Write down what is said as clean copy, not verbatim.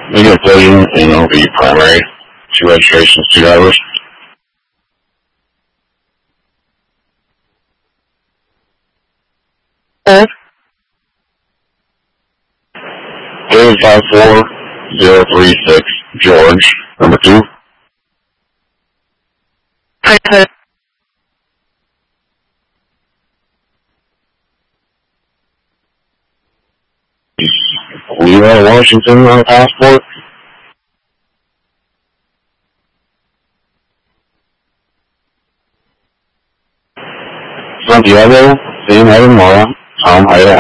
Maybe a billion, the primary. 2 registrations, 2 drivers. Hold. 854036, George, number 2. Hi. Levi Washington on a passport. Santiago, same Adam Mara, Tom Hyde